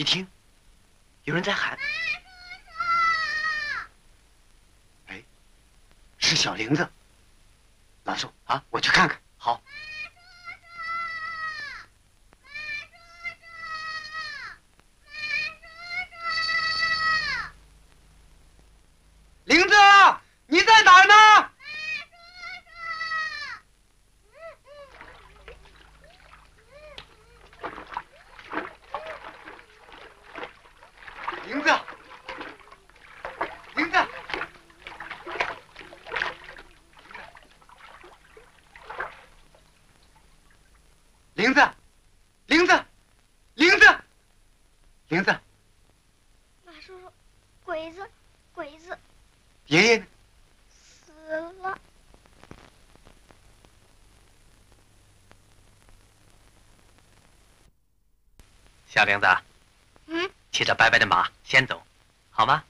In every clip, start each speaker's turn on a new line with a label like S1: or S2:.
S1: 听，有人在喊。哎，是小玲子。老叔啊，我去看看。好。玲子，你在哪儿呢？玲子，玲子，玲子，玲子，玲子，玲子，
S2: 马叔叔，鬼子，鬼子，
S1: 爷爷呢？
S2: 死了。
S3: 小玲子，骑着白白的马先走，好吗？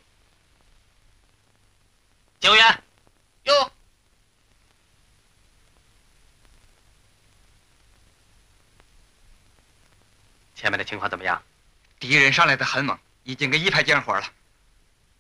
S3: 救援，
S1: 哟，
S3: 前面的情况怎么样？
S4: 敌人上来的很猛，已经给一排见火了。